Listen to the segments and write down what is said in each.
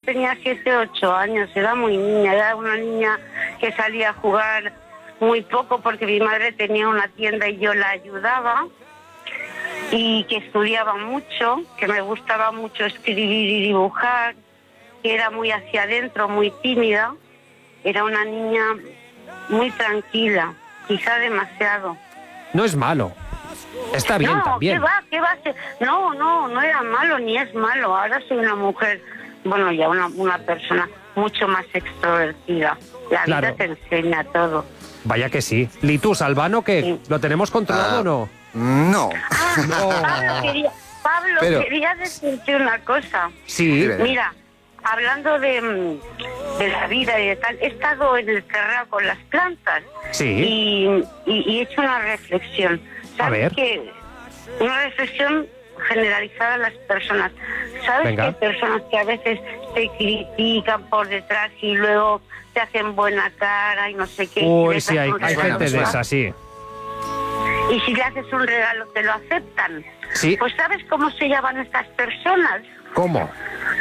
tenía 7, 8 años, era muy niña, era una niña que salía a jugar muy poco porque mi madre tenía una tienda y yo la ayudaba, y que estudiaba mucho, que me gustaba mucho escribir y dibujar, que era muy hacia adentro, muy tímida. Era una niña muy tranquila, quizá demasiado. No es malo. Está bien no, también. ¿Qué va a ser? No era malo ni es malo. Ahora soy una mujer, bueno, ya una persona mucho más extrovertida. La vida te enseña todo. Vaya que sí. ¿Litus, Albano, qué? Sí. ¿Lo tenemos controlado o no? No. Pablo, quería decirte una cosa. Sí. Mira, hablando de la vida y de tal, he estado en el terreno con las plantas. Sí. Y he hecho una reflexión. ¿Sabes? A ver. Una reflexión generalizada a las personas. ¿Sabes? Venga. Que hay personas que a veces te critican por detrás y luego te hacen buena cara y no sé qué. Uy, sí, hay gente de esas, sí. Y si le haces un regalo, te lo aceptan. Sí. Pues ¿sabes cómo se llaman estas personas? ¿Cómo?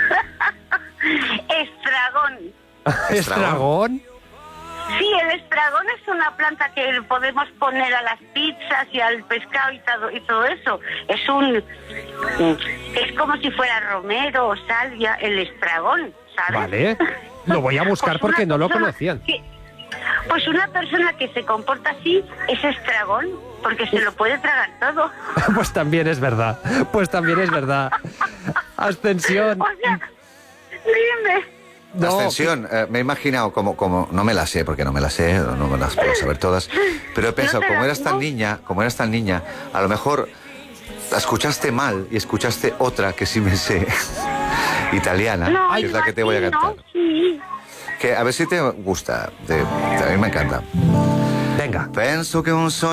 Estragón. ¿Estragón? Sí, el estragón es una planta que podemos poner a las pizzas y al pescado y todo eso. Es como si fuera romero o salvia, el estragón, ¿sabes? Vale. Lo voy a buscar Pues porque no lo persona conocían. Pues una persona que se comporta así es estragón, porque se lo puede tragar todo. Pues también es verdad. Ascensión. O sea, dime. No, Ascensión, me he imaginado como no me la sé, porque no me las sé, no me las puedo saber todas, pero he pensado, como eras tan niña, a lo mejor la escuchaste mal y escuchaste otra que sí me sé, italiana, que es la que te voy a cantar. No, sí. Que a ver si te gusta, a mí me encanta. Venga. Penso che un sogno